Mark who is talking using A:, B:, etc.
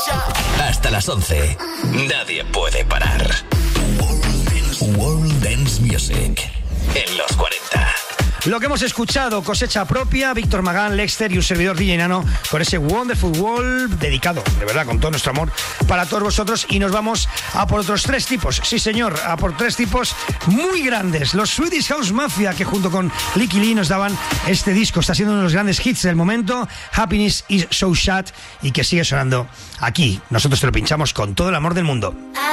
A: Hasta las 11. Nadie puede parar. World Dance Music en los 40.
B: Lo que hemos escuchado, cosecha propia, Víctor Magán, Lexter y un servidor DJ Nano, con ese Wonderful World dedicado, de verdad, con todo nuestro amor para todos vosotros. Y nos vamos a por otros 3 tipos, sí señor, a por 3 tipos muy grandes. Los Swedish House Mafia, que junto con Licky Lee nos daban este disco. Está siendo uno de los grandes hits del momento, Happiness is So Sad, y que sigue sonando aquí. Nosotros te lo pinchamos con todo el amor del mundo.